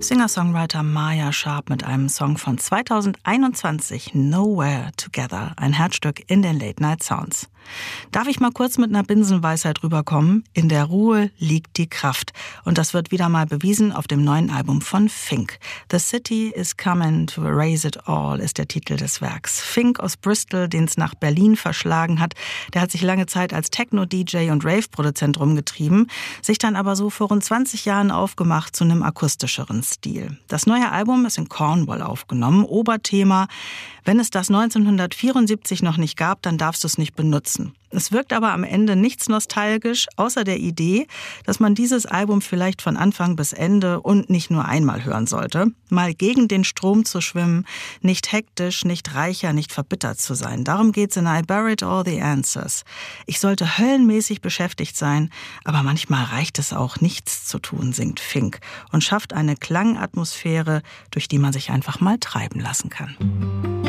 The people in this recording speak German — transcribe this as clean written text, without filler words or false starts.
Singer-Songwriter Maya Sharp mit einem Song von 2021, Nowhere Together, ein Herzstück in den Late Night Sounds. Darf ich mal kurz mit einer Binsenweisheit rüberkommen? In der Ruhe liegt die Kraft. Und das wird wieder mal bewiesen auf dem neuen Album von Fink. The City is Coming to Erase It All ist der Titel des Werks. Fink aus Bristol, den es nach Berlin verschlagen hat, der hat sich lange Zeit als Techno-DJ und Rave-Produzent rumgetrieben, sich dann aber so vor rund 20 Jahren aufgemacht zu einem akustischeren Stil. Das neue Album ist in Cornwall aufgenommen. Oberthema: Wenn es das 1974 noch nicht gab, dann darfst du es nicht benutzen. Es wirkt aber am Ende nichts nostalgisch, außer der Idee, dass man dieses Album vielleicht von Anfang bis Ende und nicht nur einmal hören sollte. Mal gegen den Strom zu schwimmen, nicht hektisch, nicht reicher, nicht verbittert zu sein. Darum geht's in I Buried All the Answers. Ich sollte höllenmäßig beschäftigt sein, aber manchmal reicht es auch, nichts zu tun, singt Fink und schafft eine Klangatmosphäre, durch die man sich einfach mal treiben lassen kann.